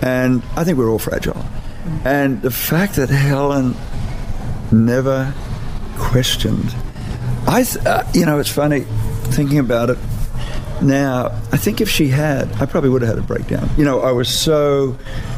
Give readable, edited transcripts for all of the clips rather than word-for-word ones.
And I think we're all fragile. And the fact that Helen never questioned, it's funny thinking about it now. I think if she had, I probably would have had a breakdown. I was so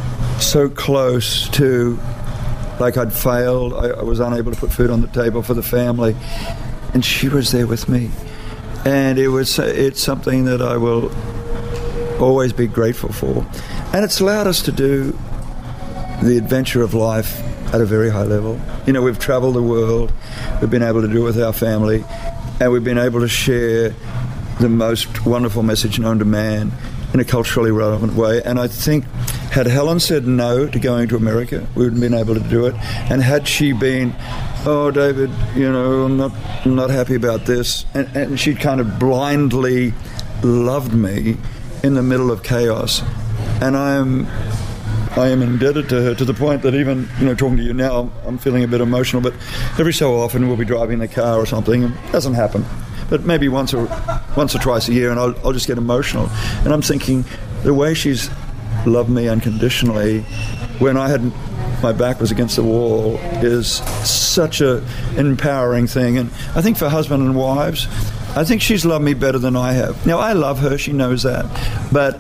close to, like, I'd failed. I was unable to put food on the table for the family, and she was there with me. And it's something that I will always be grateful for. And it's allowed us to do the adventure of life at a very high level. We've travelled the world, we've been able to do it with our family, and we've been able to share the most wonderful message known to man in a culturally relevant way. And I think had Helen said no to going to America, we wouldn't have been able to do it. And had she been, oh, David, I'm not happy about this, and she'd kind of blindly loved me in the middle of chaos. And I am indebted to her to the point that even, talking to you now, I'm feeling a bit emotional, but every so often we'll be driving the car or something, and it doesn't happen. But maybe once or twice a year, and I'll just get emotional. And I'm thinking, the way she's loved me unconditionally when my back was against the wall is such an empowering thing. And I think for husband and wives, I think she's loved me better than I have. Now, I love her, she knows that. But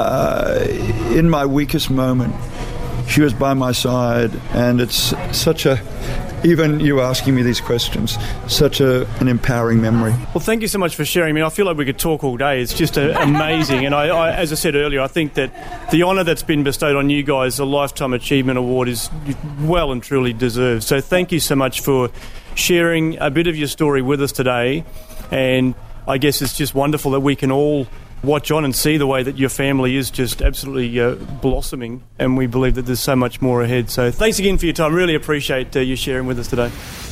in my weakest moment, she was by my side, and it's such even you asking me these questions, such an empowering memory. Well, thank you so much for sharing. I mean, I feel like we could talk all day. It's just amazing. And I, as I said earlier, I think that the honour that's been bestowed on you guys, the Lifetime Achievement Award, is well and truly deserved. So thank you so much for sharing a bit of your story with us today. And I guess it's just wonderful that we can all watch on and see the way that your family is just absolutely blossoming, and we believe that there's so much more ahead. So thanks again for your time. Really appreciate you sharing with us today.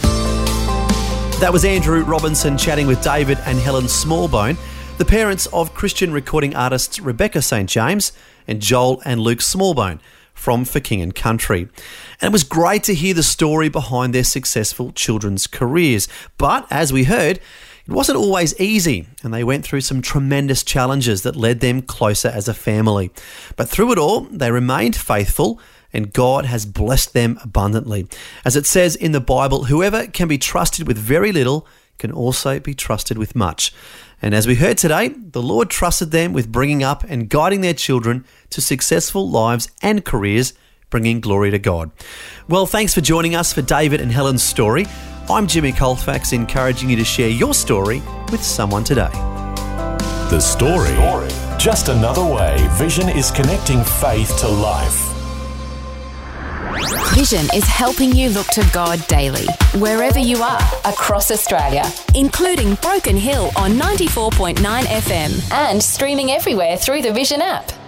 That was Andrew Robinson chatting with David and Helen Smallbone, the parents of Christian recording artists Rebecca St. James and Joel and Luke Smallbone from For King and Country. And it was great to hear the story behind their successful children's careers. But as we heard, it wasn't always easy, and they went through some tremendous challenges that led them closer as a family. But through it all, they remained faithful, and God has blessed them abundantly. As it says in the Bible, whoever can be trusted with very little can also be trusted with much. And as we heard today, the Lord trusted them with bringing up and guiding their children to successful lives and careers, bringing glory to God. Well, thanks for joining us for David and Helen's story. I'm Jimmy Colfax, encouraging you to share your story with someone today. The story. Just another way Vision is connecting faith to life. Vision is helping you look to God daily, wherever you are, across Australia, including Broken Hill on 94.9 FM and streaming everywhere through the Vision app.